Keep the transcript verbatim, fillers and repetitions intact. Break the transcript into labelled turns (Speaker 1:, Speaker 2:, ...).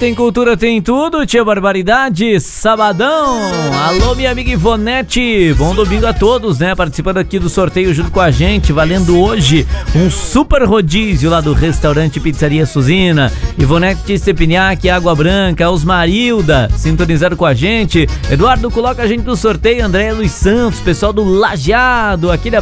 Speaker 1: tem cultura, tem tudo, tia Barbaridade, sabadão. Alô, minha amiga Ivonete, bom domingo a todos, né? Participando aqui do sorteio junto com a gente, valendo hoje um super rodízio lá do restaurante Pizzaria Suzina. Ivonete Stepiniak, Água Branca, Osmarilda, sintonizado com a gente. Eduardo coloca a gente no sorteio, André Luiz Santos, pessoal do Lajeado, aquele abraço.